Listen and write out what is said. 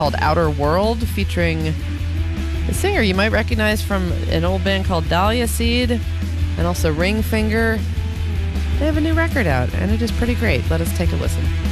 called Outer World, featuring a singer you might recognize from an old band called Dahlia Seed and also Ring Finger. They have a new record out, and it is pretty great. Let us take a listen.